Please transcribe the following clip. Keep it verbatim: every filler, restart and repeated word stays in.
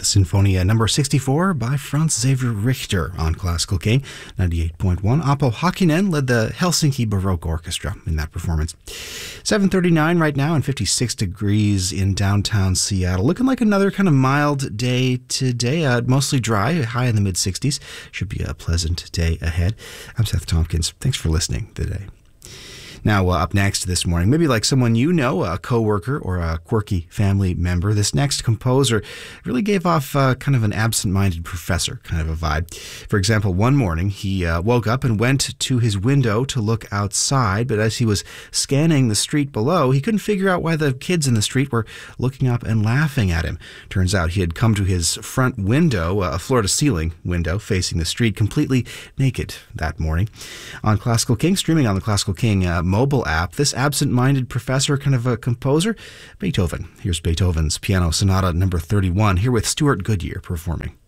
the Sinfonia number sixty-four by Franz Xavier Richter on Classical King ninety-eight point one. Aapo Hakkinen led the Helsinki Baroque Orchestra in that performance. seven thirty-nine right now and fifty-six degrees in downtown Seattle. Looking like another kind of mild day today. Uh, mostly dry, high in the mid sixties. Should be a pleasant day ahead. I'm Seth Tompkins. Thanks for listening today. Now, uh, up next this morning, maybe like someone you know, a coworker or a quirky family member, this next composer really gave off uh, kind of an absent-minded professor kind of a vibe. For example, one morning he uh, woke up and went to his window to look outside, but as he was scanning the street below, he couldn't figure out why the kids in the street were looking up and laughing at him. Turns out he had come to his front window, a floor-to-ceiling window facing the street, completely naked that morning. On Classical King, streaming on the Classical King uh, mobile app, this absent-minded professor, kind of a composer, Beethoven. Here's Beethoven's Piano Sonata number thirty-one, here with Stuart Goodyear performing.